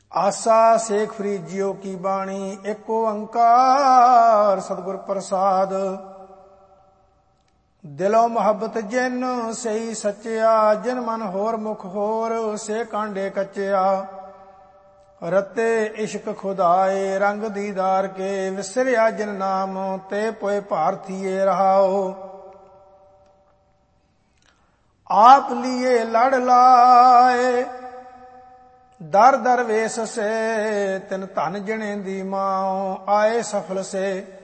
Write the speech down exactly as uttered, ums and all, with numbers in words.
ਆਸਾ ਸੇਖ Farid JIO ਕੀ ਬਾਣੀ। ਏਕ ਓੰਕਾਰ ਸਤਿਗੁਰ ਪ੍ਰਸਾਦ। ਦਿਲੋਂ ਮੁਹੱਬਤ ਜਿਨ ਸਹੀ ਸੱਚਿਆ, ਜਿਨ ਮਨ ਹੋਰ ਮੁਖ ਹੋਰ ਸੇ ਕਾਂਡੇ ਕੱਚਿਆ। ਰਤੇ ਇਸ਼ਕ ਖੁਦਾਏ ਰੰਗ ਦੀਦਾਰ ਕੇ, ਵਿਸਰਿਆ ਜਿਨ ਨਾਮ ਤੇ ਪੋਏ ਭਾਰਤੀਏ ਰਹਾਓ। ਆਪ ਲੀਏ ਲੜ ਲਾਏ ਦਰ ਦਰ ਵੇਸ ਸੇ, ਤਿਨ ਧਨ ਜਣੇ ਦੀ ਮਾਂ ਆਏ ਸਫਲ ਸੇ।